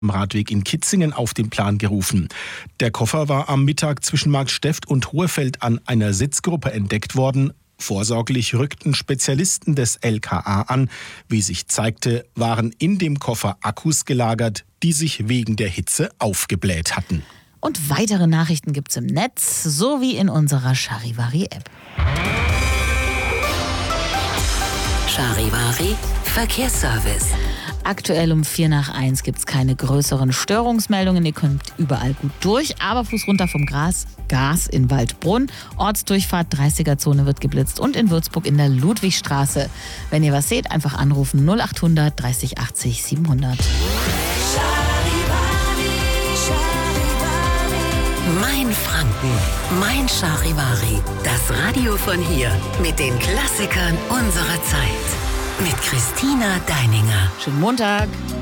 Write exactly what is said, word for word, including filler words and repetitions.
Radweg in Kitzingen auf den Plan gerufen. Der Koffer war am Mittag zwischen Marktsteft und Hohefeld an einer Sitzgruppe entdeckt worden. Vorsorglich rückten Spezialisten des L K A an. Wie sich zeigte, waren in dem Koffer Akkus gelagert, die sich wegen der Hitze aufgebläht hatten. Und weitere Nachrichten gibt's im Netz sowie in unserer Charivari-App. Charivari Verkehrsservice. Aktuell um vier nach eins gibt es keine größeren Störungsmeldungen. Ihr könnt überall gut durch, aber Fuß runter vom Gras. Gas in Waldbrunn. Ortsdurchfahrt dreißiger-Zone wird geblitzt und in Würzburg in der Ludwigstraße. Wenn ihr was seht, einfach anrufen null achthundert dreißig achtzig siebenhundert. Mein Franken, mein Charivari. Das Radio von hier mit den Klassikern unserer Zeit. Mit Christina Deininger. Schönen Montag.